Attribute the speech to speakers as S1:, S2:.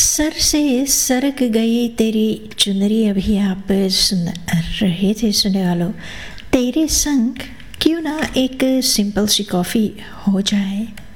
S1: Sir से सरक गई तेरी चुनरी, अभी आप सुन रहे थे सुनने वालों। तेरे संग क्यों ना एक सिंपल सी कॉफ़ी हो जाए।